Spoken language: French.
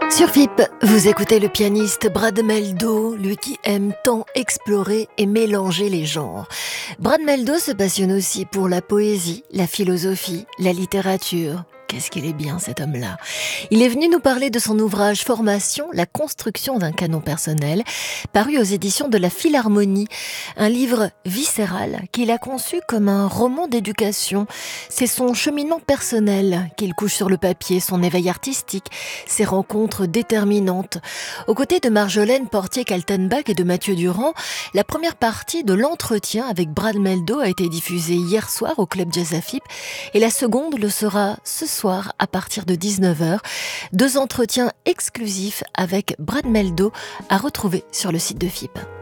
Sur FIP, vous écoutez le pianiste Brad Mehldau, lui qui aime tant explorer et mélanger les genres. Brad Mehldau se passionne aussi pour la poésie, la philosophie, la littérature. Qu'est-ce qu'il est bien cet homme-là. Il est venu nous parler de son ouvrage Formation, la construction d'un canon personnel, paru aux éditions de la Philharmonie. Un livre viscéral qu'il a conçu comme un roman d'éducation. C'est son cheminement personnel qu'il couche sur le papier, son éveil artistique, ses rencontres déterminantes. Aux côtés de Marjolaine Portier-Kaltenbach et de Mathieu Durand, la première partie de l'entretien avec Brad Mehldau a été diffusée hier soir au Club Jazz à FIP et la seconde le sera ce soir à partir de 19h. 2 entretiens exclusifs avec Brad Mehldau à retrouver sur le site de FIP.